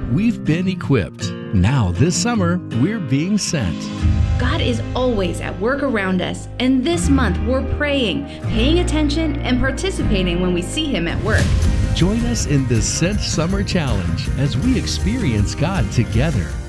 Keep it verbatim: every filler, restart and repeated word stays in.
We've been equipped. Now, this summer, we're being sent. God is always at work around us, and this month we're praying, paying attention, and participating when we see Him at work. Join us in this Sent Summer Challenge as we experience God together.